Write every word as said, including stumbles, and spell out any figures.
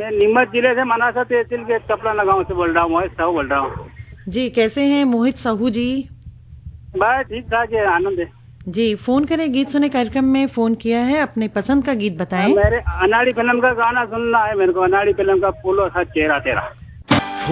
मैं नीमच जिले से मनासा तहसील के कपड़ा गांव से बोल रहा हूँ, मोहित साहू बोल रहा हूँ। जी, कैसे हैं मोहित साहू जी? बस ठीक ठाक है, आनंद है। जी, फोन करें गीत सुने कार्यक्रम में फोन किया है, अपने पसंद का गीत हाँ, बताएं। मेरे अनाड़ी फिल्म का गाना सुनना है मेरे को, अनाड़ी फिल्म का फूलो सा चेहरा तेरा।